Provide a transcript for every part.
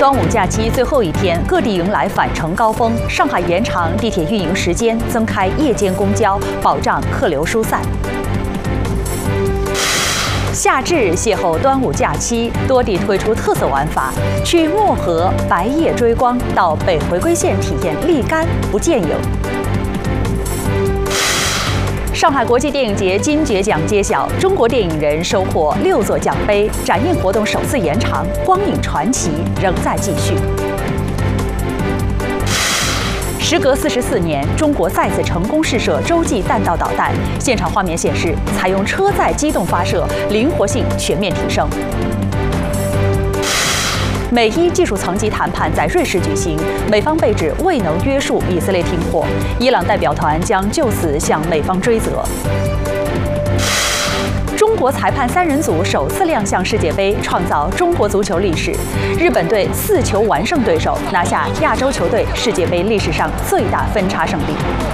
端午假期最后一天，各地迎来返程高峰。上海延长地铁运营时间，增开夜间公交，保障客流疏散。夏至邂逅端午假期，多地推出特色玩法，去漠河白夜追光，到北回归线体验立竿不见影。上海国际电影节金爵奖揭晓，中国电影人收获6座奖杯，展映活动首次延长，光影传奇仍在继续。时隔44年，中国再次成功试射洲际弹道导弹，现场画面显示，采用车载机动发射，灵活性全面提升。美伊技术层级谈判在瑞士举行，美方被指未能约束以色列停火，伊朗代表团将就此向美方追责。中国裁判3人组首次亮相世界杯，创造中国足球历史。日本队4球完胜对手，拿下亚洲球队世界杯历史上最大分差胜利。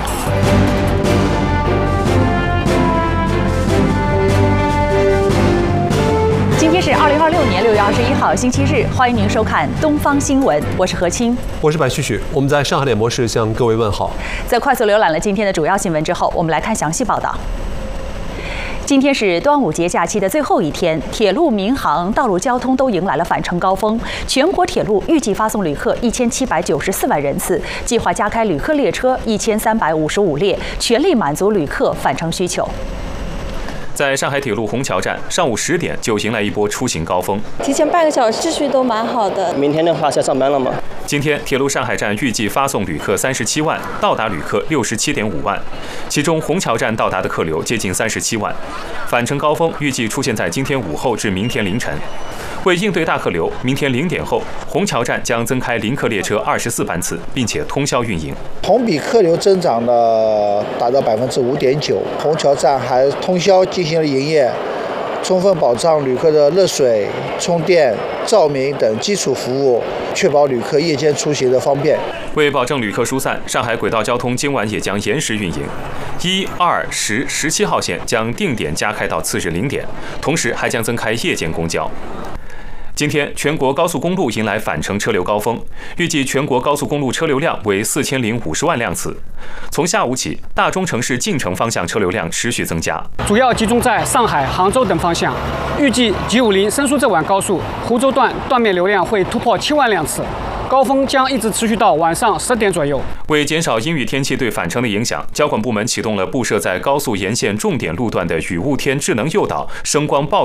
今天是2026年6月21号，星期日，欢迎您收看东方新闻，我是何清， 我是白旭旭，我们在上海脸模式向各位问好。 在快速浏览了今天的主要新闻之后，我们来看详细报道。今天是端午节假期的最后一天，铁路、民航、道路交通都迎来了返程高峰。全国铁路预计发送旅客1794万人次，计划加开旅客列车1355列，全力满足旅客返程需求。 在上海铁路虹桥站，上午10点就迎来一波出行高峰。 提前半个小时，秩序都蛮好的。 明天的话是要上班了吗？ 今天铁路上海站预计发送旅客37万，到达旅客67.5万，其中虹桥站到达的客流接近37万。返程高峰预计出现在今天午后至明天凌晨。为应对大客流，明天0点后，虹桥站将增开临客列车24班次，并且通宵运营。 同比客流增长了达到5.9%，虹桥站还通宵进行了营业，充分保障旅客的热水、充电、照明等基础服务，确保旅客夜间出行的方便。 为保证旅客疏散，上海轨道交通今晚也将延时运营，1、2、10、17号线将定点加开到次日0点，同时还将增开夜间公交。今天，全国高速公路迎来返程车流高峰，预计全国高速公路车流量为4050万辆次。从下午起，大中城市进城方向车流量持续增加， 主要集中在上海、杭州等方向。预计 G50深苏浙皖高速湖州段断面流量会突破7万辆次。高峰将一直持续到晚上10点左右。 为减少阴雨天气对返程的影响，交管部门启动了布设在高速沿线重点路段的雨雾天智能诱导声光报